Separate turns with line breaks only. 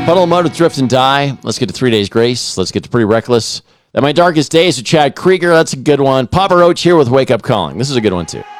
Puddle of Mud with Drift and Die. Let's get to 3 Days Grace. Let's get to Pretty Reckless. At My Darkest Days with Chad Krieger. That's a good one. Papa Roach here with Wake Up Calling. This is a good one, too.